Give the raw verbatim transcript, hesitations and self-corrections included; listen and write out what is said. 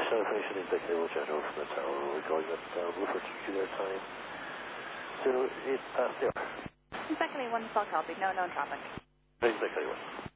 Celebration is the cable channel from the tower. We're calling that uh, roofer to their time. zero eight past the hour. Exactly one o'clock, copy. No known traffic. Exactly one.